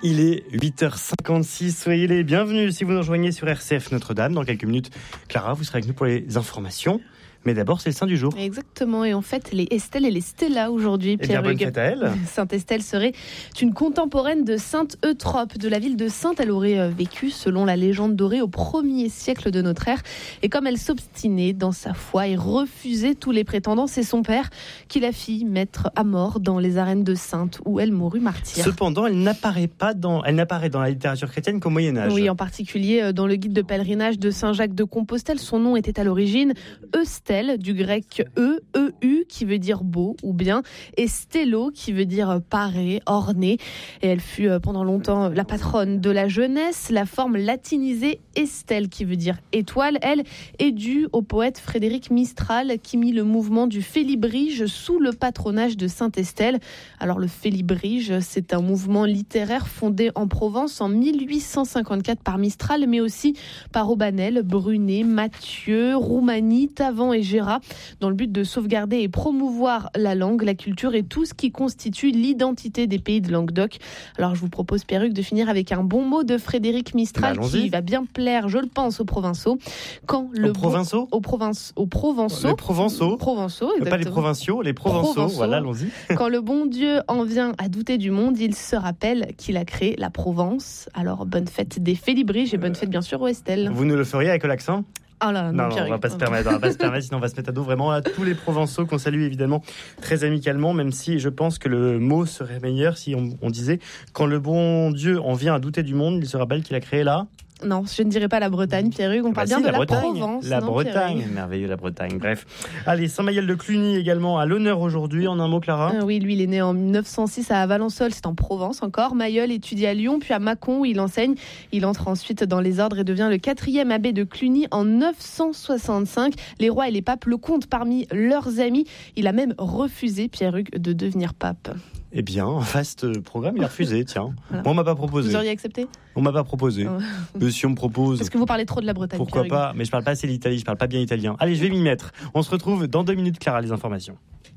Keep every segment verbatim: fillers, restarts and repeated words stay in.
Il est huit heures cinquante-six, soyez les bienvenus si vous nous rejoignez sur R C F Notre-Dame. Dans quelques minutes, Clara, vous serez avec nous pour les informations. Mais d'abord, c'est le saint du jour. Exactement, et en fait, les Estelle et les Stella aujourd'hui, Pierre. Eh bien, bonne fête à elle. Sainte Estelle serait une contemporaine de Sainte Eutrope, de la ville de Sainte. Elle aurait vécu, selon la légende dorée, au premier siècle de notre ère. Et comme elle s'obstinait dans sa foi et refusait tous les prétendants, c'est son père qui la fit mettre à mort dans les arènes de Sainte, où elle mourut martyre. Cependant, elle n'apparaît pas dans, elle n'apparaît dans la littérature chrétienne qu'au Moyen-Âge. Oui, en particulier dans le guide de pèlerinage de Saint-Jacques de Compostelle. Son nom était à l'origine Eustelle, du grec e, eu, qui veut dire beau ou bien, et stello, qui veut dire paré, orné. Et elle fut pendant longtemps la patronne de la jeunesse. La forme latinisée Estelle, qui veut dire étoile, elle est due au poète Frédéric Mistral, qui mit le mouvement du Félibrige sous le patronage de Sainte Estelle. Alors le Félibrige, c'est un mouvement littéraire fondé en Provence en mille huit cent cinquante-quatre par Mistral, mais aussi par Aubanel, Brunet, Mathieu, Roumanie, Tavan et Gérat, dans le but de sauvegarder et promouvoir la langue, la culture et tout ce qui constitue l'identité des pays de Languedoc. Alors je vous propose, Pierruc, de finir avec un bon mot de Frédéric Mistral, bah, qui va bien plaire, je le pense, aux Provençaux. Quand le aux Provençaux bon, aux, Province, aux Provençaux. Les Provençaux. Provençaux, exactement. Pas les Provinciaux, les Provençaux. Provençaux. Voilà, allons-y. Quand le bon Dieu en vient à douter du monde, il se rappelle qu'il a créé la Provence. Alors bonne fête des Félibriges et bonne fête bien sûr aux Estelle. Vous nous le feriez avec l'accent ? Oh là, non, non, non, on va pas se permettre, on va pas se permettre, sinon on va se mettre à dos vraiment à tous les Provençaux qu'on salue évidemment très amicalement, même si je pense que le mot serait meilleur si on, on disait quand le bon Dieu en vient à douter du monde, il se rappelle qu'il a créé là. Non, je ne dirais pas la Bretagne, Pierruc, on bah parle si, bien de la, la Bretagne, Provence. La non, Bretagne, Pierruc. Merveilleux la Bretagne, bref. Allez, Saint-Maël de Cluny également à l'honneur aujourd'hui, en un mot Clara. euh, Oui, lui il est né en mille neuf cent six à Valençol, c'est en Provence encore. Mailleul étudie à Lyon, puis à Mâcon où il enseigne. Il entre ensuite dans les ordres et devient le quatrième abbé de Cluny en neuf cent soixante-cinq. Les rois et les papes le comptent parmi leurs amis. Il a même refusé, Pierruc, de devenir pape. Eh bien, vaste programme, il a refusé, tiens. Voilà. Moi, on m'a pas proposé. Vous auriez accepté ? On m'a pas proposé. Oh. Mais si on me propose... Parce que vous parlez trop de la Bretagne. Pourquoi Pierruc. pas ? Mais je parle pas assez l'Italie, je parle pas bien italien. Allez, je vais m'y mettre. On se retrouve dans deux minutes, Clara, les informations.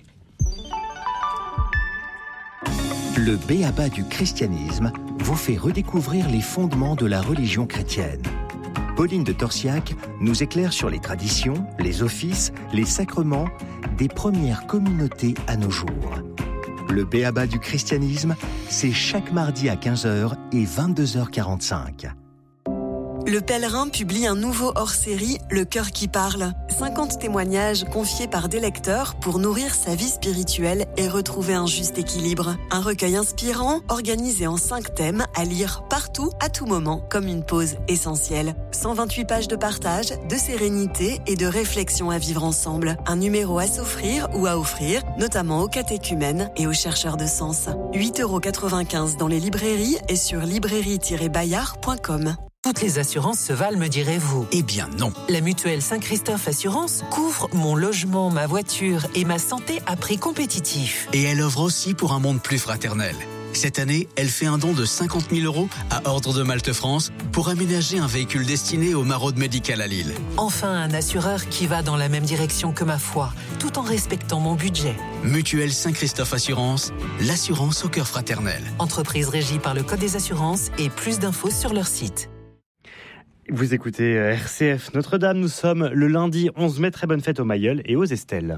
Le B.A.B.A. du christianisme vous fait redécouvrir les fondements de la religion chrétienne. Pauline de Torsiac nous éclaire sur les traditions, les offices, les sacrements des premières communautés à nos jours. Le B.A.B.A. du christianisme, c'est chaque mardi à quinze heures et vingt-deux heures quarante-cinq. Le Pèlerin publie un nouveau hors-série, Le Cœur qui parle. cinquante témoignages confiés par des lecteurs pour nourrir sa vie spirituelle et retrouver un juste équilibre. Un recueil inspirant, organisé en cinq thèmes, à lire partout, à tout moment, comme une pause essentielle. cent vingt-huit pages de partage, de sérénité et de réflexion à vivre ensemble. Un numéro à s'offrir ou à offrir, notamment aux catéchumènes et aux chercheurs de sens. huit euros quatre-vingt-quinze dans les librairies et sur librairie tiret bayard point com. Toutes les assurances se valent, me direz-vous. Eh bien non. La mutuelle Saint-Christophe Assurance couvre mon logement, ma voiture et ma santé à prix compétitif. Et elle œuvre aussi pour un monde plus fraternel. Cette année, elle fait un don de cinquante mille euros à Ordre de Malte France pour aménager un véhicule destiné aux maraudes médicales à Lille. Enfin, un assureur qui va dans la même direction que ma foi, tout en respectant mon budget. Mutuelle Saint-Christophe Assurance, l'assurance au cœur fraternel. Entreprise régie par le Code des assurances et plus d'infos sur leur site. Vous écoutez R C F Notre-Dame, nous sommes le lundi onze mai, très bonne fête aux Mailleuls et aux Estelle.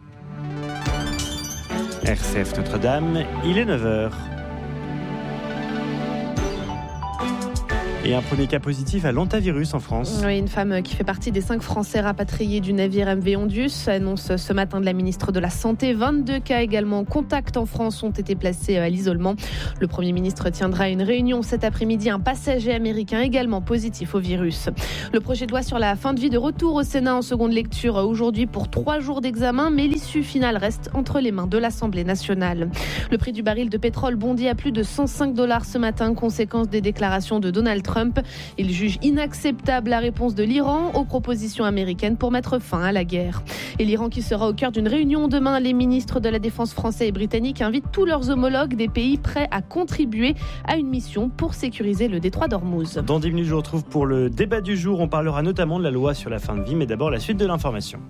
R C F Notre-Dame, il est neuf heures. Et un premier cas positif à l'hantavirus en France. Oui, une femme qui fait partie des cinq Français rapatriés du navire M V Ondius annonce ce matin de la ministre de la Santé. vingt-deux cas également en contact en France ont été placés à l'isolement. Le Premier ministre tiendra une réunion cet après-midi. Un passager américain également positif au virus. Le projet de loi sur la fin de vie de retour au Sénat en seconde lecture aujourd'hui pour trois jours d'examen, mais l'issue finale reste entre les mains de l'Assemblée nationale. Le prix du baril de pétrole bondit à plus de cent cinq dollars ce matin, conséquence des déclarations de Donald Trump. Il juge inacceptable la réponse de l'Iran aux propositions américaines pour mettre fin à la guerre. Et l'Iran qui sera au cœur d'une réunion demain, les ministres de la Défense français et britanniques invitent tous leurs homologues des pays prêts à contribuer à une mission pour sécuriser le détroit d'Ormuz. Dans dix minutes, je vous retrouve pour le débat du jour. On parlera notamment de la loi sur la fin de vie, mais d'abord la suite de l'information.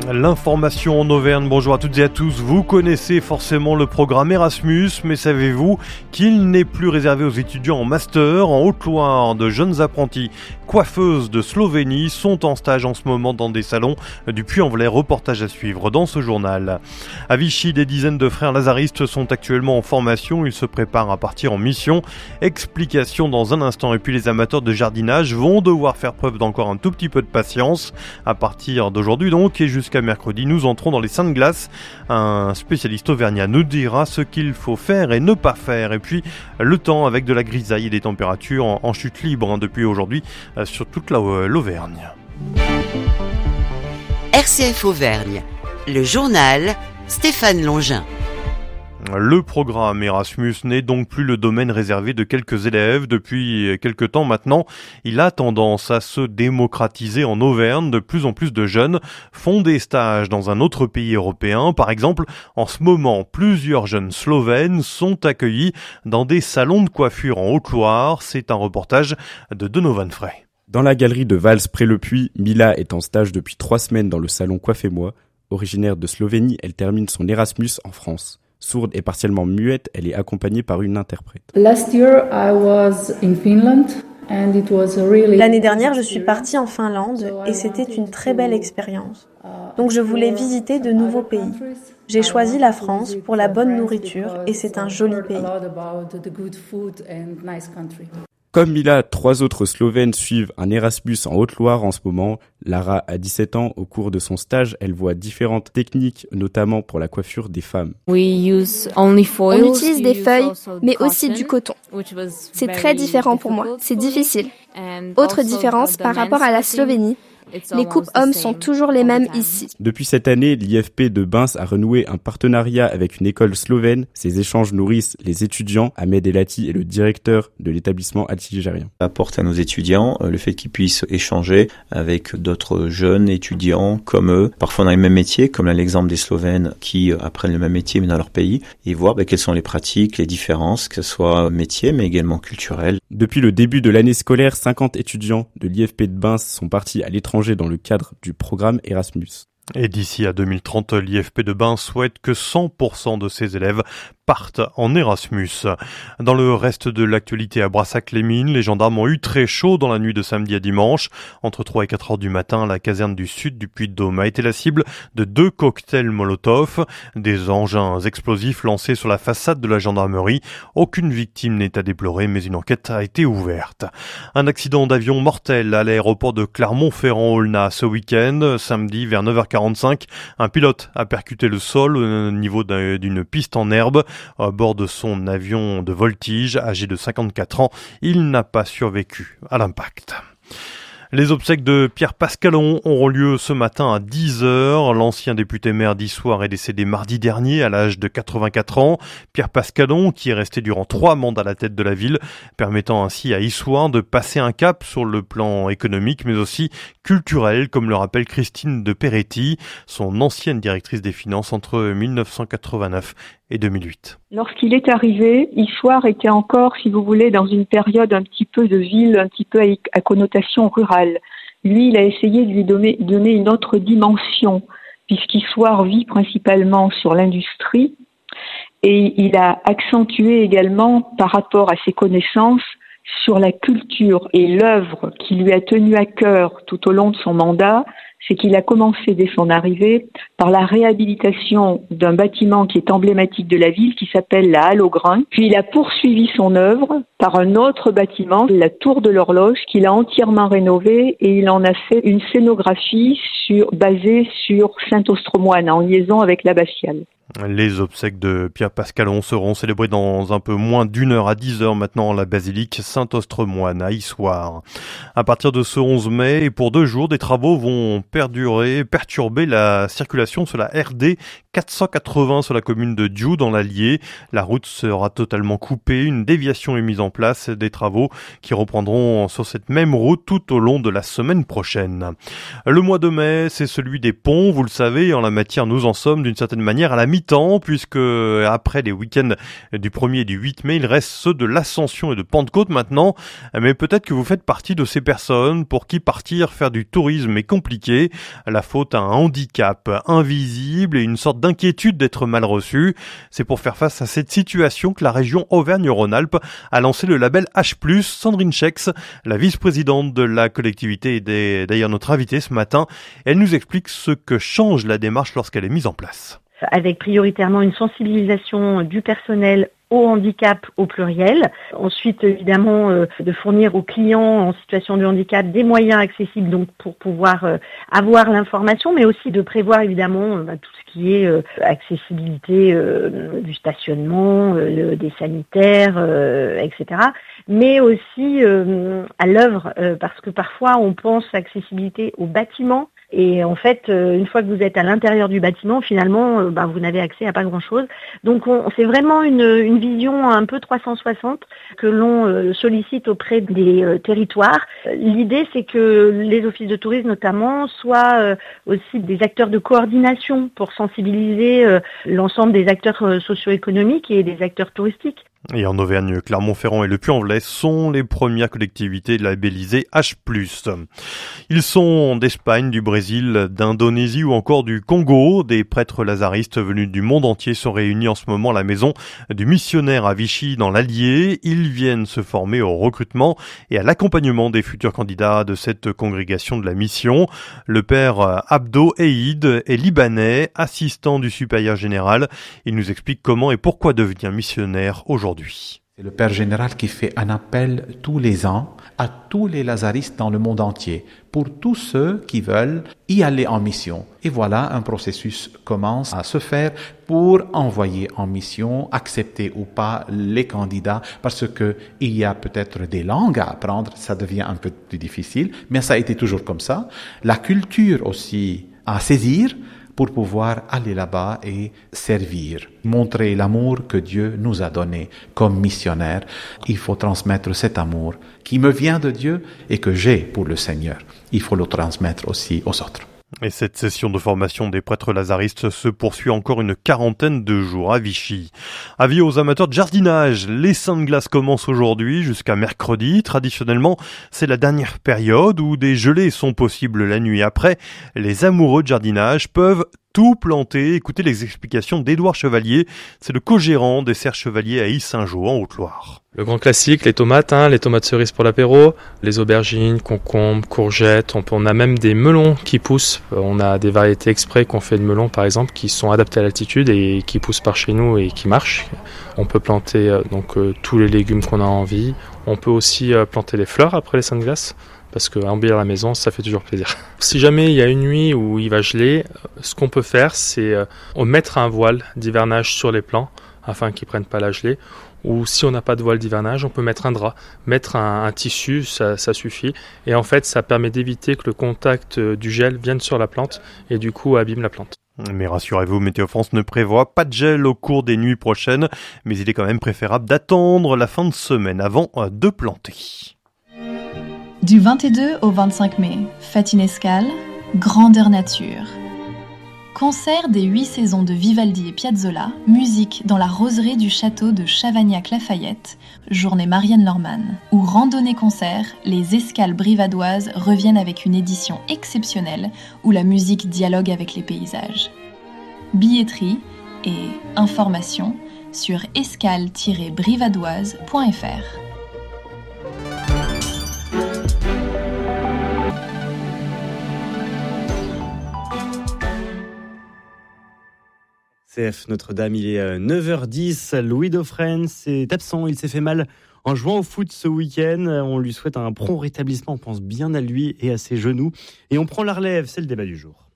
L'information en Auvergne, bonjour à toutes et à tous. Vous connaissez forcément le programme Erasmus, mais savez-vous qu'il n'est plus réservé aux étudiants en master? En Haute-Loire, de jeunes apprentis coiffeuses de Slovénie sont en stage en ce moment dans des salons du Puy-en-Velay. Reportage à suivre dans ce journal. À Vichy, des dizaines de frères lazaristes sont actuellement en formation. Ils se préparent à partir en mission. Explication dans un instant. Et puis les amateurs de jardinage vont devoir faire preuve d'encore un tout petit peu de patience. À partir d'aujourd'hui donc et jusqu'à mercredi, nous entrons dans les Saintes Glaces. Un spécialiste auvergnat nous dira ce qu'il faut faire et ne pas faire. Et puis le temps avec de la grisaille et des températures en, en chute libre hein, depuis aujourd'hui euh, sur toute la, euh, l'Auvergne. R C F Auvergne, le journal Stéphane Longin. Le programme Erasmus n'est donc plus le domaine réservé de quelques élèves. Depuis quelques temps maintenant, il a tendance à se démocratiser en Auvergne. De plus en plus de jeunes font des stages dans un autre pays européen. Par exemple, en ce moment, plusieurs jeunes Slovènes sont accueillis dans des salons de coiffure en Haute-Loire. C'est un reportage de Donovan Frey. Dans la galerie de Vals près le Puy, Mila est en stage depuis trois semaines dans le salon Coiffez-moi. Originaire de Slovénie, elle termine son Erasmus en France. Sourde et partiellement muette, elle est accompagnée par une interprète. L'année dernière, je suis partie en Finlande et c'était une très belle expérience. Donc je voulais visiter de nouveaux pays. J'ai choisi la France pour la bonne nourriture et c'est un joli pays. Comme Mila, trois autres Slovènes suivent un Erasmus en Haute-Loire en ce moment. Lara a dix-sept ans. Au cours de son stage, elle voit différentes techniques, notamment pour la coiffure des femmes. On utilise des feuilles, mais aussi du coton. C'est très différent pour moi. C'est difficile. Autre différence par rapport à la Slovénie. Les coupes hommes sont toujours les mêmes ici. Depuis cette année, l'I F P de Bins a renoué un partenariat avec une école slovène. Ces échanges nourrissent les étudiants. Ahmed Elati est le directeur de l'établissement algérien. Apporte à nos étudiants le fait qu'ils puissent échanger avec d'autres jeunes étudiants comme eux, parfois dans les mêmes métiers, comme là l'exemple des Slovènes qui apprennent le même métier mais dans leur pays, et voir bah, quelles sont les pratiques, les différences, que ce soit métier mais également culturel. Depuis le début de l'année scolaire, cinquante étudiants de l'I F P de Bins sont partis à l'étranger dans le cadre du programme Erasmus. Et d'ici à deux mille trente, l'I F P de Bins souhaite que cent pour cent de ses élèves partent en Erasmus. Dans le reste de l'actualité à Brassac-les-Mines, les gendarmes ont eu très chaud dans la nuit de samedi à dimanche. Entre trois et quatre heures du matin, la caserne du sud du Puy-de-Dôme a été la cible de deux cocktails Molotov, des engins explosifs lancés sur la façade de la gendarmerie. Aucune victime n'est à déplorer, mais une enquête a été ouverte. Un accident d'avion mortel à l'aéroport de Clermont-Ferrand-Aulnat ce week-end. Samedi, vers neuf heures quarante-cinq, un pilote a percuté le sol au niveau d'une piste en herbe. À bord de son avion de voltige, âgé de cinquante-quatre ans, il n'a pas survécu à l'impact. Les obsèques de Pierre Pascalon auront lieu ce matin à dix heures. L'ancien député maire d'Issoire est décédé mardi dernier à l'âge de quatre-vingt-quatre ans. Pierre Pascalon, qui est resté durant trois mandats à la tête de la ville, permettant ainsi à Issoire de passer un cap sur le plan économique, mais aussi culturel, comme le rappelle Christine de Peretti, son ancienne directrice des finances entre dix-neuf cent quatre-vingt-neuf et deux mille huit. Lorsqu'il est arrivé, Issoire était encore, si vous voulez, dans une période un petit peu de ville, un petit peu à, à connotation rurale. Lui, il a essayé de lui donner, donner une autre dimension, puisqu'Issoire vit principalement sur l'industrie, et il a accentué également, par rapport à ses connaissances, sur la culture et l'œuvre qui lui a tenu à cœur tout au long de son mandat, c'est qu'il a commencé dès son arrivée par la réhabilitation d'un bâtiment qui est emblématique de la ville, qui s'appelle la Halle aux Grains. Puis il a poursuivi son œuvre par un autre bâtiment, la Tour de l'Horloge, qu'il a entièrement rénové, et il en a fait une scénographie sur, basée sur Saint-Ostromoine, en liaison avec l'abbatiale. Les obsèques de Pierre Pascalon seront célébrées dans un peu moins d'une heure à dix heures maintenant à la basilique Saint-Ostremoine à Issoire. À partir de ce onze mai et pour deux jours, des travaux vont perdurer, perturber la circulation sur la R D quatre cent quatre-vingts sur la commune de Diou dans l'Allier. La route sera totalement coupée. Une déviation est mise en place. Des travaux qui reprendront sur cette même route tout au long de la semaine prochaine. Le mois de mai, c'est celui des ponts. Vous le savez, en la matière, nous en sommes d'une certaine manière à la mi-temps, puisque après les week-ends du premier et du huit mai, il reste ceux de l'Ascension et de Pentecôte maintenant. Mais peut-être que vous faites partie de ces personnes pour qui partir faire du tourisme est compliqué. caché, la faute à un handicap invisible et une sorte d'inquiétude d'être mal reçu. C'est pour faire face à cette situation que la région Auvergne-Rhône-Alpes a lancé le label H plus. Sandrine Schex, la vice-présidente de la collectivité, est d'ailleurs notre invitée ce matin. Elle nous explique ce que change la démarche lorsqu'elle est mise en place. Avec prioritairement une sensibilisation du personnel au handicap au pluriel. Ensuite, évidemment, euh, de fournir aux clients en situation de handicap des moyens accessibles donc pour pouvoir euh, avoir l'information, mais aussi de prévoir évidemment euh, bah, tout ce qui est euh, accessibilité euh, du stationnement, euh, des sanitaires, euh, et cetera. Mais aussi euh, à l'œuvre, euh, parce que parfois on pense accessibilité au bâtiment. Et en fait, une fois que vous êtes à l'intérieur du bâtiment, finalement, ben, vous n'avez accès à pas grand-chose. Donc, on, c'est vraiment une, une vision un peu trois cent soixante que l'on sollicite auprès des euh, territoires. L'idée, c'est que les offices de tourisme, notamment, soient euh, aussi des acteurs de coordination pour sensibiliser euh, l'ensemble des acteurs euh, socio-économiques et des acteurs touristiques. Et en Auvergne, Clermont-Ferrand et le Puy-en-Velay sont les premières collectivités labellisées H plus. Ils sont d'Espagne, du Brésil, d'Indonésie ou encore du Congo. Des prêtres lazaristes venus du monde entier sont réunis en ce moment à la maison du missionnaire à Vichy dans l'Allier. Ils viennent se former au recrutement et à l'accompagnement des futurs candidats de cette congrégation de la mission. Le père Abdo Eid est libanais, assistant du supérieur général. Il nous explique comment et pourquoi devenir missionnaire aujourd'hui. C'est le Père général qui fait un appel tous les ans à tous les lazaristes dans le monde entier, pour tous ceux qui veulent y aller en mission. Et voilà, un processus commence à se faire pour envoyer en mission, accepter ou pas les candidats, parce que il y a peut-être des langues à apprendre, ça devient un peu plus difficile, mais ça a été toujours comme ça. La culture aussi à saisir, pour pouvoir aller là-bas et servir, montrer l'amour que Dieu nous a donné comme missionnaires. Il faut transmettre cet amour qui me vient de Dieu et que j'ai pour le Seigneur. Il faut le transmettre aussi aux autres. Et cette session de formation des prêtres lazaristes se poursuit encore une quarantaine de jours à Vichy. Avis aux amateurs de jardinage, les seins de glace commencent aujourd'hui jusqu'à mercredi. Traditionnellement, c'est la dernière période où des gelées sont possibles la nuit. Après, les amoureux de jardinage peuvent tout planter. Écoutez les explications d'Édouard Chevalier, c'est le co-gérant des serres Chevalier à Yssingeaux en Haute-Loire. Le grand classique, les tomates, hein, les tomates cerises pour l'apéro, les aubergines, concombres, courgettes, on, peut, on a même des melons qui poussent. On a des variétés exprès qu'on fait de melons par exemple qui sont adaptés à l'altitude et qui poussent par chez nous et qui marchent. On peut planter euh, donc euh, tous les légumes qu'on a envie. On peut aussi euh, planter les fleurs après les seins de glace. Parce que embellir la maison, ça fait toujours plaisir. Si jamais il y a une nuit où il va geler, ce qu'on peut faire, c'est euh, mettre un voile d'hivernage sur les plants afin qu'ils ne prennent pas la gelée. Ou si on n'a pas de voile d'hivernage, on peut mettre un drap, mettre un, un tissu, ça, ça suffit. Et en fait, ça permet d'éviter que le contact du gel vienne sur la plante et du coup abîme la plante. Mais rassurez-vous, Météo France ne prévoit pas de gel au cours des nuits prochaines, mais il est quand même préférable d'attendre la fin de semaine avant de planter. Du vingt-deux au vingt-cinq mai, fête une escale, grandeur nature. Concert des huit saisons de Vivaldi et Piazzolla, musique dans la roseraie du château de Chavagnac-Lafayette, journée Marianne Lorman, ou randonnée-concert, les escales brivadoises reviennent avec une édition exceptionnelle où la musique dialogue avec les paysages. Billetterie et informations sur escale tiret brivadoise point f r. C F Notre-Dame, il est neuf heures dix. Louis Dauphren est absent, il s'est fait mal en jouant au foot ce week-end. On lui souhaite un prompt rétablissement, on pense bien à lui et à ses genoux. Et on prend la relève, c'est le débat du jour.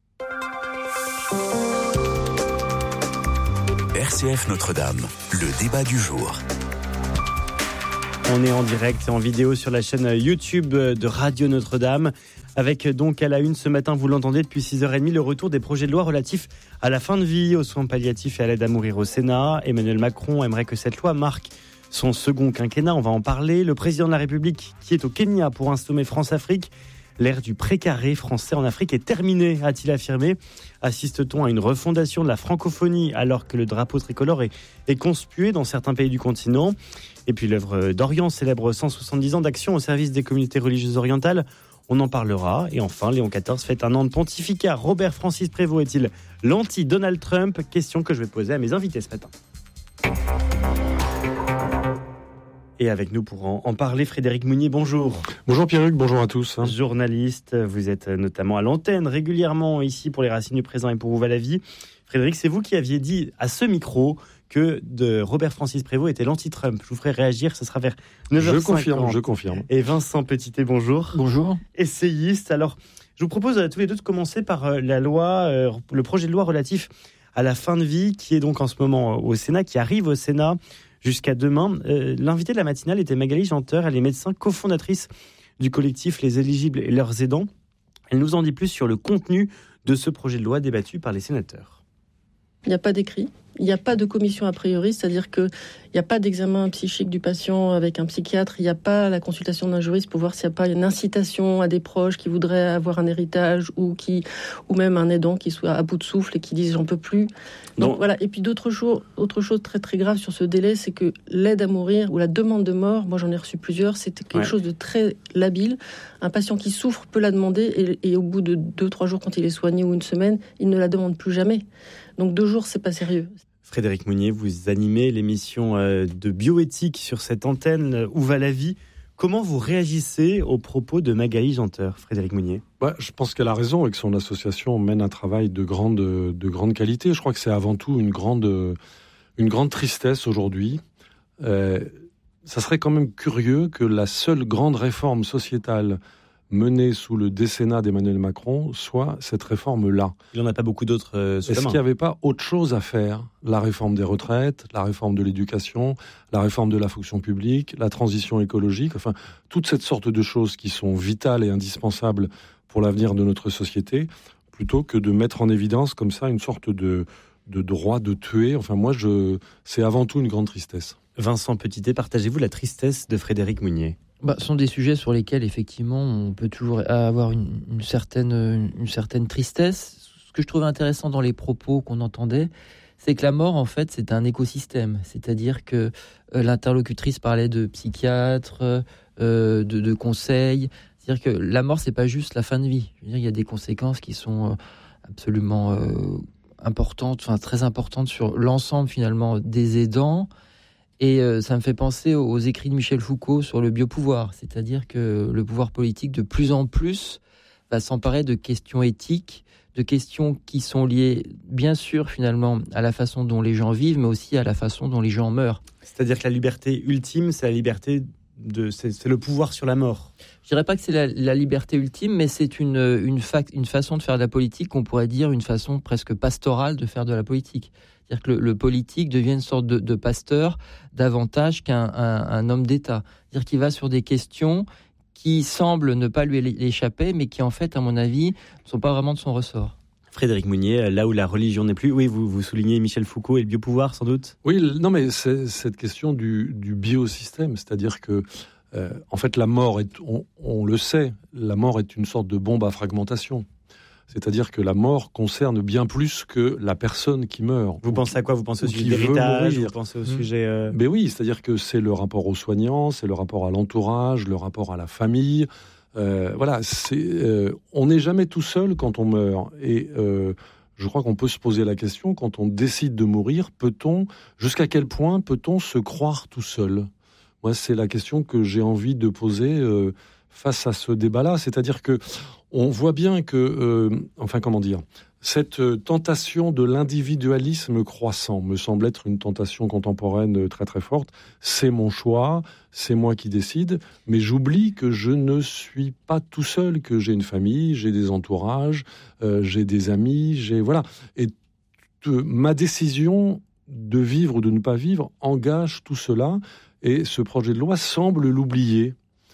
R C F Notre-Dame, le débat du jour. On est en direct et en vidéo sur la chaîne YouTube de Radio Notre-Dame. Avec donc à la une ce matin, vous l'entendez depuis six heures trente, le retour des projets de loi relatifs à la fin de vie, aux soins palliatifs et à l'aide à mourir au Sénat. Emmanuel Macron aimerait que cette loi marque son second quinquennat, on va en parler. Le président de la République qui est au Kenya pour un sommet France-Afrique. L'ère du précaré français en Afrique est terminée, a-t-il affirmé. Assiste-t-on à une refondation de la francophonie alors que le drapeau tricolore est, est conspué dans certains pays du continent? Et puis l'œuvre d'Orient célèbre cent soixante-dix ans d'action au service des communautés religieuses orientales. On en parlera. Et enfin, Léon quatorze fête un an de pontificat. Robert Francis Prévost est-il l'anti-Donald Trump ? Question que je vais poser à mes invités ce matin. Et avec nous pour en, en parler, Frédéric Mounier, bonjour. Bonjour Pierruc, bonjour à tous. Journaliste, vous êtes notamment à l'antenne régulièrement ici pour les Racines du présent et pour Où va la vie. Frédéric, c'est vous qui aviez dit à ce micro que de Robert Francis Prévost était l'anti-Trump. Je vous ferai réagir, ce sera vers neuf heures cinquante. Je confirme, je confirme. Et Vincent Petitet, bonjour. Bonjour. Essayiste. Alors, je vous propose à tous les deux de commencer par la loi, euh, le projet de loi relatif à la fin de vie qui est donc en ce moment au Sénat, qui arrive au Sénat jusqu'à demain. Euh, l'invitée de la matinale était Magali Janteur, elle est médecin cofondatrice du collectif Les Éligibles et leurs aidants. Elle nous en dit plus sur le contenu de ce projet de loi débattu par les sénateurs. Il n'y a pas d'écrit, il n'y a pas de commission a priori, c'est-à-dire qu'il n'y a pas d'examen psychique du patient avec un psychiatre, il n'y a pas la consultation d'un juriste pour voir s'il n'y a pas une incitation à des proches qui voudraient avoir un héritage ou, qui, ou même un aidant qui soit à bout de souffle et qui disent « j'en peux plus ». Donc voilà. Et puis d'autres choses, autre chose très très grave sur ce délai, c'est que l'aide à mourir ou la demande de mort, moi j'en ai reçu plusieurs, c'était quelque ouais. chose de très labile. Un patient qui souffre peut la demander et, et au bout de deux, trois jours quand il est soigné ou une semaine, il ne la demande plus jamais. Donc deux jours, c'est pas sérieux. Frédéric Mounier, vous animez l'émission de bioéthique sur cette antenne Où va la vie ? Comment vous réagissez aux propos de Magali Janteur, Frédéric Mounier ? Ouais, je pense qu'elle a raison et que son association mène un travail de grande, de grande qualité. Je crois que c'est avant tout une grande, une grande tristesse aujourd'hui. Euh, ça serait quand même curieux que la seule grande réforme sociétale menée sous le décennat d'Emmanuel Macron soit cette réforme-là. Il n'y en a pas beaucoup d'autres euh, sous la main. Est-ce qu'il n'y avait pas autre chose à faire ? La réforme des retraites, la réforme de l'éducation, la réforme de la fonction publique, la transition écologique, enfin, toute cette sorte de choses qui sont vitales et indispensables pour l'avenir de notre société, plutôt que de mettre en évidence comme ça une sorte de, de droit de tuer. Enfin, moi, je, c'est avant tout une grande tristesse. Vincent Petitet, partagez-vous la tristesse de Frédéric Mounier ? Bah, ce sont des sujets sur lesquels, effectivement, on peut toujours avoir une, une, certaine, une, une certaine tristesse. Ce que je trouvais intéressant dans les propos qu'on entendait, c'est que la mort, en fait, c'est un écosystème. C'est-à-dire que euh, l'interlocutrice parlait de psychiatres, euh, de, de conseils. C'est-à-dire que la mort, c'est pas juste la fin de vie. Je veux dire, il y a des conséquences qui sont absolument euh, importantes, enfin très importantes sur l'ensemble, finalement, des aidants. Et euh, ça me fait penser aux, aux écrits de Michel Foucault sur le biopouvoir, c'est-à-dire que le pouvoir politique de plus en plus va s'emparer de questions éthiques, de questions qui sont liées bien sûr finalement à la façon dont les gens vivent, mais aussi à la façon dont les gens meurent. C'est-à-dire que la liberté ultime, c'est la liberté de, c'est, c'est le pouvoir sur la mort. Je dirais pas que c'est la, la liberté ultime, mais c'est une, une, fa- une façon de faire de la politique qu'on pourrait dire une façon presque pastorale de faire de la politique. C'est-à-dire que le, le politique devient une sorte de, de pasteur davantage qu'un un, un homme d'État. C'est-à-dire qu'il va sur des questions qui semblent ne pas lui échapper, mais qui en fait, à mon avis, ne sont pas vraiment de son ressort. Frédéric Mounier, là où la religion n'est plus, oui, vous, vous soulignez Michel Foucault et le biopouvoir sans doute ? Oui, non mais c'est cette question du, du biosystème, c'est-à-dire que euh, en fait la mort, est, on, on le sait, la mort est une sorte de bombe à fragmentation. C'est-à-dire que la mort concerne bien plus que la personne qui meurt. Vous pensez à quoi ? Vous pensez au sujet d'héritage ? Vous pensez au mmh. sujet... Euh... Mais oui, c'est-à-dire que c'est le rapport aux soignants, c'est le rapport à l'entourage, le rapport à la famille. Euh, voilà, c'est, euh, on n'est jamais tout seul quand on meurt. Et euh, je crois qu'on peut se poser la question, quand on décide de mourir, peut-on, jusqu'à quel point peut-on se croire tout seul ? Moi, c'est la question que j'ai envie de poser euh, face à ce débat-là. C'est-à-dire que on voit bien que, euh, enfin, comment dire, cette tentation de l'individualisme croissant me semble être une tentation contemporaine très très forte. C'est mon choix, c'est moi qui décide, mais j'oublie que je ne suis pas tout seul, que j'ai une famille, j'ai des entourages, euh, j'ai des amis, j'ai voilà. Et te, ma décision de vivre ou de ne pas vivre engage tout cela, et ce projet de loi semble l'oublier.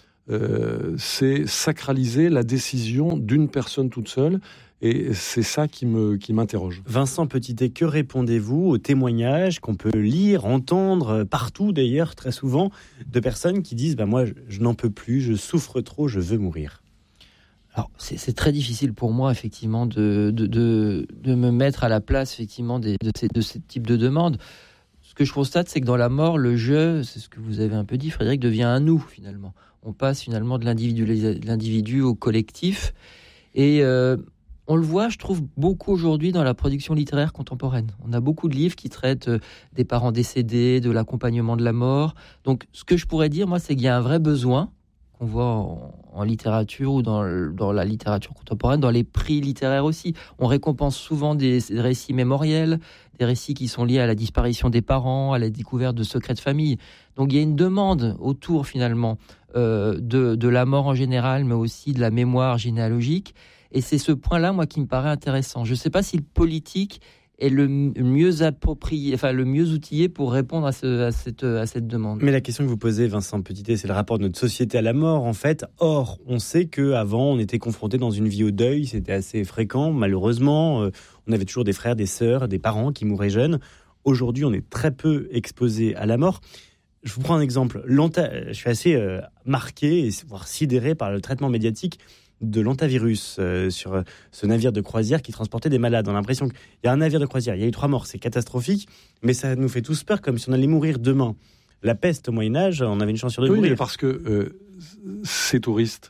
Euh, c'est sacraliser la décision d'une personne toute seule, et c'est ça qui me qui m'interroge. Vincent Petitet, que répondez-vous aux témoignages qu'on peut lire, entendre partout d'ailleurs très souvent de personnes qui disent bah moi je, je n'en peux plus, je souffre trop, je veux mourir. Alors c'est, c'est très difficile pour moi effectivement de de de, de me mettre à la place effectivement des, de ces de ces types de demandes. ce que je constate, c'est que dans la mort, le je, c'est ce que vous avez un peu dit, Frédéric, devient un nous, finalement. On passe finalement de l'individu, de l'individu au collectif. Et euh, on le voit, je trouve, beaucoup aujourd'hui dans la production littéraire contemporaine. On a beaucoup de livres qui traitent des parents décédés, de l'accompagnement de la mort. Donc, ce que je pourrais dire, moi, c'est qu'il y a un vrai besoin qu'on voit en, en littérature ou dans, dans la littérature contemporaine, dans les prix littéraires aussi. On récompense souvent des, des récits mémoriels, des récits qui sont liés à la disparition des parents, à la découverte de secrets de famille. Donc il y a une demande autour finalement euh, de, de la mort en général, mais aussi de la mémoire généalogique. Et c'est ce point-là, moi, qui me paraît intéressant. Je ne sais pas si le politique est le mieux approprié, enfin le mieux outillé pour répondre à, ce, à, cette, à cette demande. Mais la question que vous posez, Vincent Petitet, c'est le rapport de notre société à la mort, en fait. Or, on sait qu'avant, on était confronté dans une vie au deuil, c'était assez fréquent, malheureusement. Euh, on avait toujours des frères, des sœurs, des parents qui mouraient jeunes. Aujourd'hui, on est très peu exposé à la mort. Je vous prends un exemple. Je suis assez euh, marqué, voire sidéré par le traitement médiatique de l'antavirus euh, sur ce navire de croisière qui transportait des malades. On a l'impression qu'il y a un navire de croisière, il y a eu trois morts, c'est catastrophique, mais ça nous fait tous peur comme si on allait mourir demain. La peste au Moyen-Âge, on avait une chance sur deux de oui, mourir. Oui, parce que euh, ces touristes,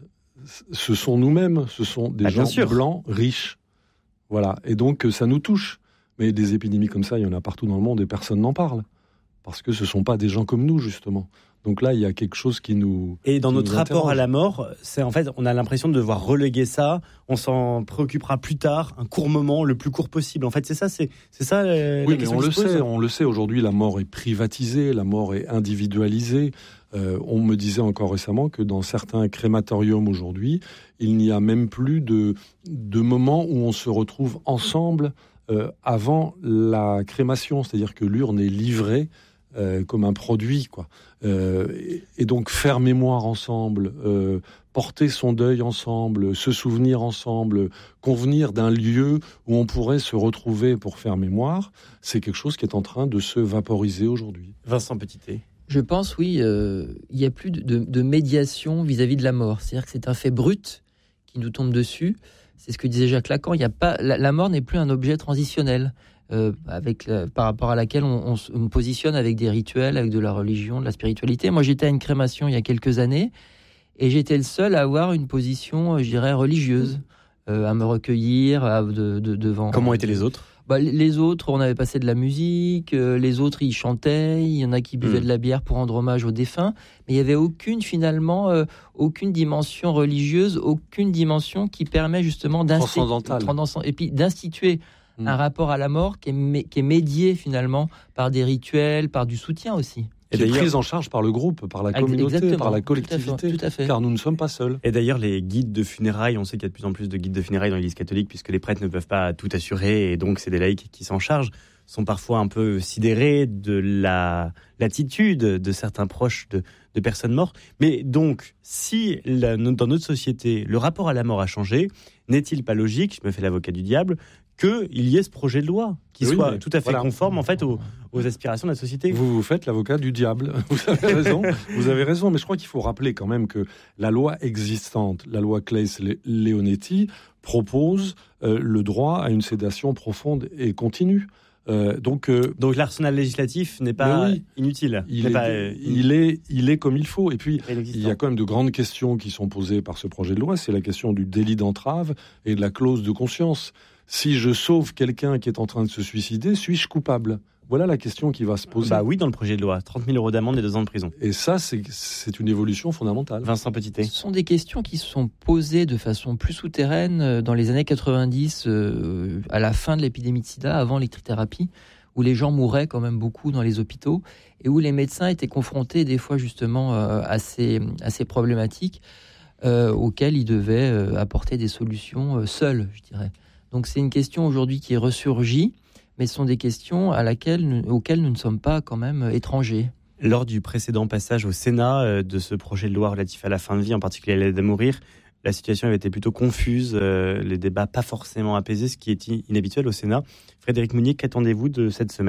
ce sont nous-mêmes, ce sont des ah, gens blancs, riches. Voilà, et donc ça nous touche. Mais des épidémies comme ça, il y en a partout dans le monde et personne n'en parle. Parce que ce ne sont pas des gens comme nous, justement. Donc là, il y a quelque chose qui nous Et dans qui notre nous rapport à la mort, c'est en fait, on a l'impression de devoir reléguer ça. On s'en préoccupera plus tard, un court moment, le plus court possible. En fait, c'est ça, c'est, c'est ça. Euh, oui, la mais on le sait, on le sait. Aujourd'hui, la mort est privatisée, la mort est individualisée. Euh, on me disait encore récemment que dans certains crématoriums aujourd'hui, il n'y a même plus de de moments où on se retrouve ensemble euh, avant la crémation, c'est-à-dire que l'urne est livrée. Euh, comme un produit, quoi. Euh, et, et donc faire mémoire ensemble, euh, porter son deuil ensemble, se souvenir ensemble, convenir d'un lieu où on pourrait se retrouver pour faire mémoire, c'est quelque chose qui est en train de se vaporiser aujourd'hui. Vincent Petitet. Je pense, oui, euh, il n'y a plus de, de, de médiation vis-à-vis de la mort. C'est-à-dire que c'est un fait brut qui nous tombe dessus. C'est ce que disait Jacques Lacan. Il y a pas, la, la mort n'est plus un objet transitionnel. Euh, avec la, par rapport à laquelle on, on, on positionne avec des rituels, avec de la religion, de la spiritualité. Moi, j'étais à une crémation il y a quelques années et j'étais le seul à avoir une position, je dirais, religieuse, euh, à me recueillir à, de, de, devant. Comment étaient les autres ? Bah, les autres, on avait passé de la musique, euh, les autres, ils chantaient, il y en a qui buvaient mmh. de la bière pour rendre hommage aux défunts, mais il n'y avait aucune, finalement, euh, aucune dimension religieuse, aucune dimension qui permet justement transcendantale. Et puis d'instituer Mmh. un rapport à la mort qui est, mé- qui est médié finalement par des rituels, par du soutien aussi. Et qui est prise en charge par le groupe, par la communauté, Exactement. par la collectivité, tout à fait, tout à fait. Car nous ne sommes pas seuls. Et d'ailleurs, les guides de funérailles, on sait qu'il y a de plus en plus de guides de funérailles dans l'Église catholique, puisque les prêtres ne peuvent pas tout assurer, et donc c'est des laïcs qui s'en chargent, sont parfois un peu sidérés de la l'attitude de certains proches de, de personnes mortes. Mais donc, si la, dans notre société, le rapport à la mort a changé, n'est-il pas logique, je me fais l'avocat du diable, qu'il y ait ce projet de loi qui oui, soit tout à fait voilà. conforme en fait aux, aux aspirations de la société. Vous vous faites l'avocat du diable. Vous avez raison. Vous avez raison. Mais je crois qu'il faut rappeler quand même que la loi existante, la loi Claes-Leonetti, propose euh, le droit à une sédation profonde et continue. Euh, donc, euh, donc l'arsenal législatif n'est pas oui, inutile. Il n'est est, pas, euh, il est, il est comme il faut. Et puis, il y a quand même de grandes questions qui sont posées par ce projet de loi. C'est la question du délit d'entrave et de la clause de conscience. Si je sauve quelqu'un qui est en train de se suicider, suis-je coupable ? Voilà la question qui va se poser. Bah oui, dans le projet de loi, trente mille euros d'amende et deux ans de prison. Et ça, c'est, c'est une évolution fondamentale. Vincent Petitet. Ce sont des questions qui se sont posées de façon plus souterraine dans les années quatre-vingt-dix, euh, à la fin de l'épidémie de sida, avant l'électrithérapie, où les gens mouraient quand même beaucoup dans les hôpitaux et où les médecins étaient confrontés des fois justement euh, à, ces, à ces problématiques euh, auxquelles ils devaient euh, apporter des solutions euh, seuls, je dirais. Donc c'est une question aujourd'hui qui est ressurgie, mais ce sont des questions à laquelle, auxquelles nous ne sommes pas quand même étrangers. Lors du précédent passage au Sénat de ce projet de loi relatif à la fin de vie, en particulier à l'aide à mourir, la situation avait été plutôt confuse, euh, les débats pas forcément apaisés, ce qui est inhabituel au Sénat. Frédéric Mounier, qu'attendez-vous de cette semaine ?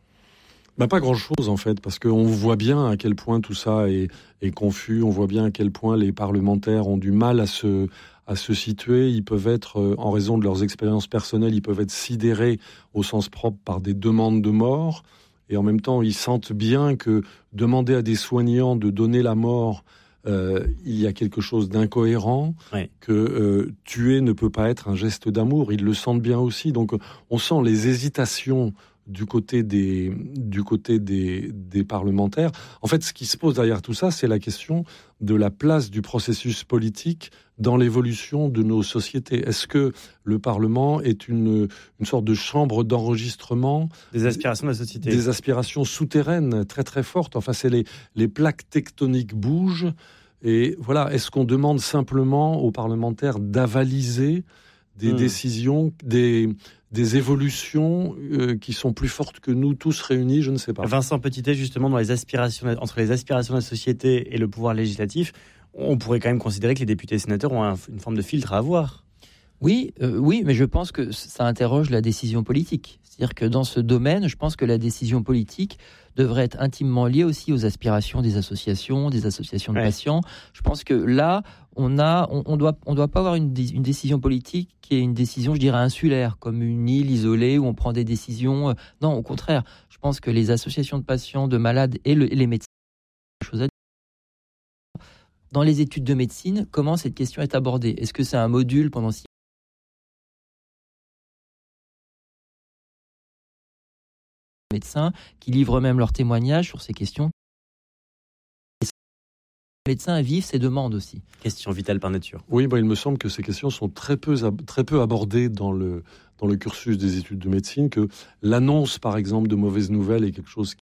Bah pas grand-chose en fait, parce qu'on voit bien à quel point tout ça est, est confus, on voit bien à quel point les parlementaires ont du mal à se, à se situer, ils peuvent être, en raison de leurs expériences personnelles, ils peuvent être sidérés au sens propre par des demandes de mort, et en même temps ils sentent bien que demander à des soignants de donner la mort, euh, il y a quelque chose d'incohérent, ouais. que euh, tuer ne peut pas être un geste d'amour, ils le sentent bien aussi. Donc on sent les hésitations du côté des, du côté des, des parlementaires. En fait, ce qui se pose derrière tout ça, c'est la question de la place du processus politique dans l'évolution de nos sociétés. Est-ce que le Parlement est une, une sorte de chambre d'enregistrement des aspirations de la société, des aspirations souterraines très très fortes? Enfin, c'est les, les plaques tectoniques bougent. Et voilà, est-ce qu'on demande simplement aux parlementaires d'avaliser des mmh. décisions, des, des évolutions euh, qui sont plus fortes que nous tous réunis, je ne sais pas. Vincent Petitet, justement, dans les aspirations, entre les aspirations de la société et le pouvoir législatif, on pourrait quand même considérer que les députés et sénateurs ont un, une forme de filtre à avoir. Oui, euh, oui, mais je pense que ça interroge la décision politique. C'est-à-dire que dans ce domaine, je pense que la décision politique devrait être intimement liée aussi aux aspirations des associations, des associations de ouais. patients. Je pense que là, on a, on, on doit, on doit pas avoir une, une décision politique qui est une décision, je dirais, insulaire, comme une île isolée où on prend des décisions. Non, au contraire, je pense que les associations de patients, de malades et, le, et les médecins, chose à dire. Dans les études de médecine, comment cette question est abordée? Est-ce que c'est un module pendant six médecins qui livrent même leurs témoignages sur ces questions? Les médecins vivent ces demandes aussi. Question vitale par nature. Oui, bah, il me semble que ces questions sont très peu, très peu abordées dans le, dans le cursus des études de médecine, que l'annonce, par exemple, de mauvaises nouvelles est quelque chose qui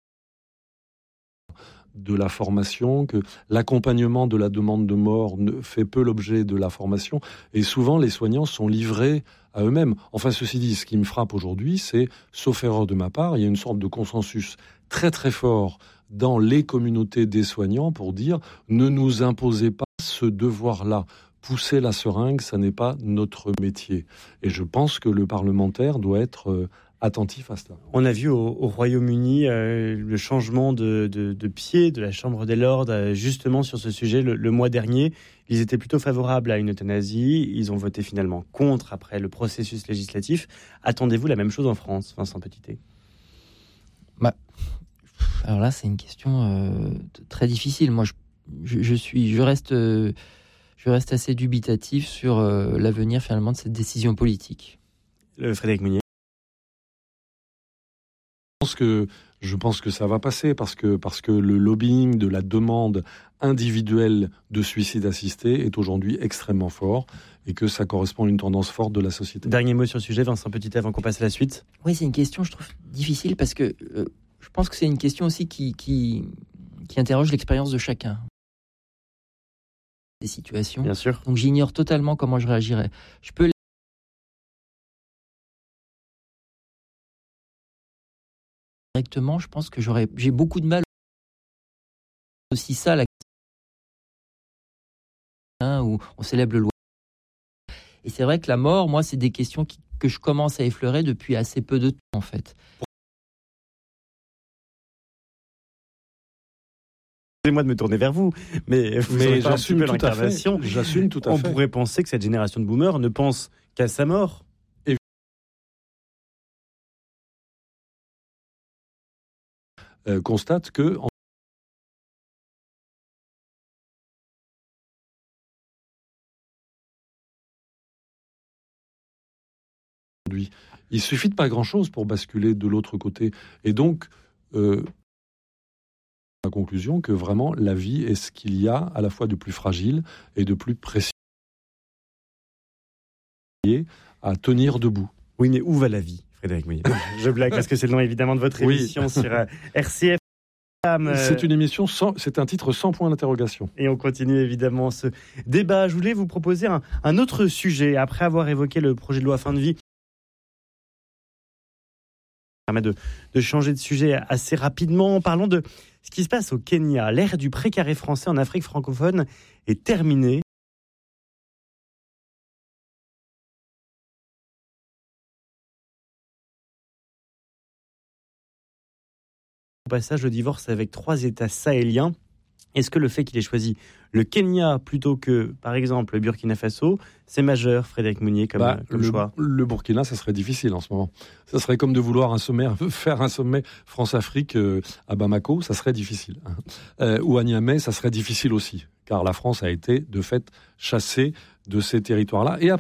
de la formation, que l'accompagnement de la demande de mort ne fait peu l'objet de la formation, et souvent les soignants sont livrés à eux-mêmes. Enfin, ceci dit, ce qui me frappe aujourd'hui, c'est, sauf erreur de ma part, il y a une sorte de consensus très très fort dans les communautés des soignants pour dire ne nous imposez pas ce devoir-là. Pousser la seringue, ça n'est pas notre métier. Et je pense que le parlementaire doit être euh, attentif à cela. On a vu au, au Royaume-Uni euh, le changement de, de, de pied de la Chambre des Lords euh, justement sur ce sujet le, le mois dernier. Ils étaient plutôt favorables à une euthanasie. Ils ont voté finalement contre après le processus législatif. Attendez-vous la même chose en France, Vincent Petitet? Bah, alors là, c'est une question euh, très difficile. Moi, je, je, je suis, je reste, euh, je reste assez dubitatif sur euh, l'avenir finalement de cette décision politique. Le Frédéric Meunier. Je pense que, je pense que ça va passer parce que, parce que le lobbying de la demande individuelle de suicide assisté est aujourd'hui extrêmement fort et que ça correspond à une tendance forte de la société. Dernier mot sur le sujet, Vincent Petitet, avant qu'on passe à la suite. Oui, c'est une question, je trouve, difficile parce que euh, je pense que c'est une question aussi qui, qui, qui interroge l'expérience de chacun. Des situations. Bien sûr. Donc j'ignore totalement comment je réagirais. Je peux directement, je pense que j'aurais, j'ai beaucoup de mal aussi ça, la hein, où on célèbre le loi. Et c'est vrai que la mort, moi, c'est des questions qui, que je commence à effleurer depuis assez peu de temps, en fait. Excusez-moi de me tourner vers vous, mais, vous mais j'assume tout l'intervention. À fait. J'assume tout à on fait. On pourrait penser que cette génération de boomers ne pense qu'à sa mort. Euh, constate que en... il suffit de pas grand-chose pour basculer de l'autre côté. Et donc, euh, la conclusion que vraiment la vie est ce qu'il y a à la fois de plus fragile et de plus précieux à tenir debout. Oui, mais où va la vie, Frédéric Meunier? Je blague parce que c'est le nom évidemment de votre émission oui. sur euh, R C F. Euh... C'est une émission sans, c'est un titre sans point d'interrogation. Et on continue évidemment ce débat. Je voulais vous proposer un, un autre sujet. Après avoir évoqué le projet de loi fin de vie, permet de, de changer de sujet assez rapidement. Parlons de ce qui se passe au Kenya. L'ère du précaré français en Afrique francophone est terminée. Au passage, le divorce avec trois États sahéliens Est-ce que le fait qu'il ait choisi le Kenya plutôt que, par exemple, le Burkina Faso, c'est majeur, Frédéric Mounier, comme, bah, comme le, choix? Le Burkina, ça serait difficile en ce moment. Ça serait comme de vouloir un sommet, faire un sommet France-Afrique euh, à Bamako, ça serait difficile. Euh, ou à Niamey, ça serait difficile aussi, car la France a été, de fait, chassée de ces territoires-là. Et après,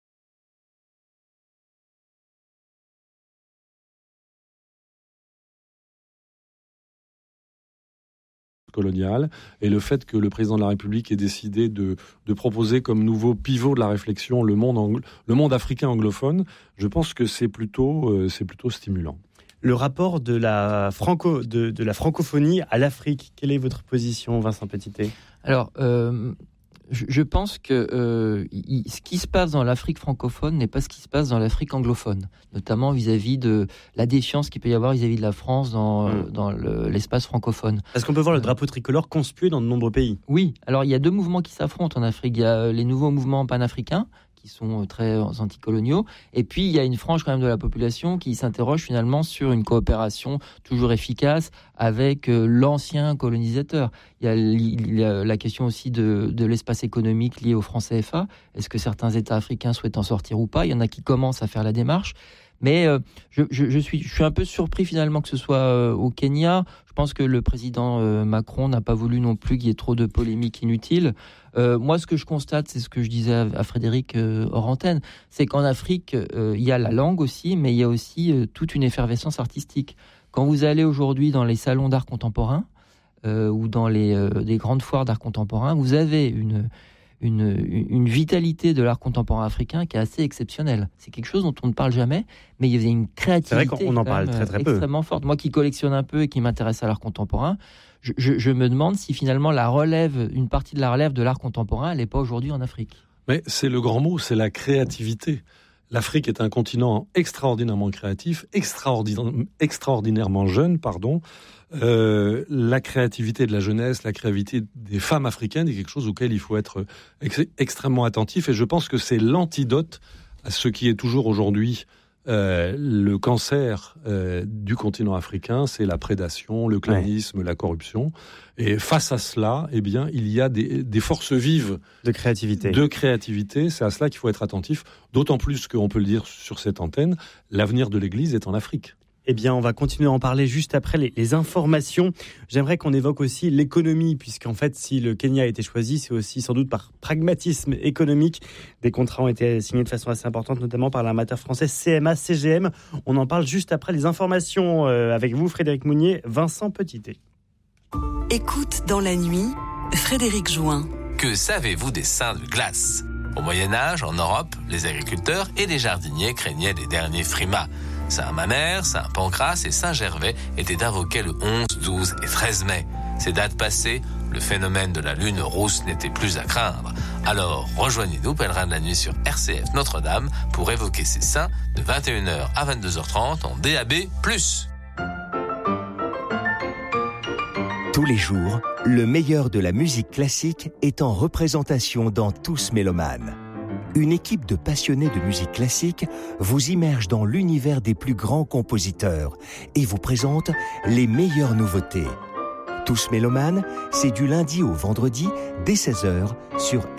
coloniale, et le fait que le président de la République ait décidé de, de proposer comme nouveau pivot de la réflexion le monde, anglo- le monde africain anglophone, je pense que c'est plutôt, euh, c'est plutôt stimulant. Le rapport de la, franco, de, de la francophonie à l'Afrique, quelle est votre position, Vincent Petitet? Alors, euh, je, je pense que euh, il, ce qui se passe dans l'Afrique francophone n'est pas ce qui se passe dans l'Afrique anglophone, notamment vis-à-vis de la défiance qu'il peut y avoir vis-à-vis de la France dans, mmh. dans le, l'espace francophone. Parce qu'on peut voir le drapeau tricolore conspué dans de nombreux pays. Oui, alors il y a deux mouvements qui s'affrontent en Afrique. Il y a les nouveaux mouvements panafricains, qui sont très anticoloniaux. Et puis, il y a une frange quand même de la population qui s'interroge finalement sur une coopération toujours efficace avec euh, l'ancien colonisateur. Il y a, il y a la question aussi de, de l'espace économique lié au franc C F A. Est-ce que certains États africains souhaitent en sortir ou pas? Il y en a qui commencent à faire la démarche. Mais euh, je, je, je, suis, je suis un peu surpris finalement que ce soit euh, au Kenya. Je pense que le président euh, Macron n'a pas voulu non plus qu'il y ait trop de polémiques inutiles. Euh, moi, ce que je constate, c'est ce que je disais à, à Frédéric euh, hors antenne, c'est qu'en Afrique, euh, il y a la langue aussi, mais il y a aussi euh, toute une effervescence artistique. Quand vous allez aujourd'hui dans les salons d'art contemporain euh, ou dans les, euh, des grandes foires d'art contemporain, vous avez une... Une, une vitalité de l'art contemporain africain qui est assez exceptionnelle. C'est quelque chose dont on ne parle jamais, mais il y a une créativité c'est vrai qu'on en parle très, très extrêmement peu. forte. Moi qui collectionne un peu et qui m'intéresse à l'art contemporain, je, je, je me demande si finalement la relève, une partie de la relève de l'art contemporain, elle n'est pas aujourd'hui en Afrique. Mais c'est le grand mot, c'est la créativité. L'Afrique est un continent extraordinairement créatif, extraordinaire, extraordinairement jeune, pardon. Euh, la créativité de la jeunesse, la créativité des femmes africaines est quelque chose auquel il faut être ex- extrêmement attentif. Et je pense que c'est l'antidote à ce qui est toujours aujourd'hui euh, le cancer euh, du continent africain, c'est la prédation, le clanisme, ouais. la corruption. Et face à cela, eh bien, il y a des, des forces vives de créativité. De créativité, c'est à cela qu'il faut être attentif. D'autant plus qu'on peut le dire sur cette antenne, l'avenir de l'Église est en Afrique. Eh bien, on va continuer à en parler juste après les, les informations. J'aimerais qu'on évoque aussi l'économie, puisqu'en fait, si le Kenya a été choisi, c'est aussi sans doute par pragmatisme économique. Des contrats ont été signés de façon assez importante, notamment par l'armateur français C M A C G M. On en parle juste après les informations euh, avec vous, Frédéric Mounier, Vincent Petitet. Écoute dans la nuit, Frédéric Join. Que savez-vous des seins de glace? Au Moyen-Âge, en Europe, les agriculteurs et les jardiniers craignaient les derniers frimas. Saint-Mamère, Saint-Pancrace et Saint-Gervais étaient invoqués le onze, douze et treize mai. Ces dates passées, le phénomène de la lune rousse n'était plus à craindre. Alors, rejoignez-nous, pèlerins de la nuit sur R C F Notre-Dame, pour évoquer ces saints de vingt et une heures à vingt-deux heures trente en D A B plus. Tous les jours, le meilleur de la musique classique est en représentation dans Tous Mélomanes. Une équipe de passionnés de musique classique vous immerge dans l'univers des plus grands compositeurs et vous présente les meilleures nouveautés. Tous Mélomanes, c'est du lundi au vendredi dès seize heures sur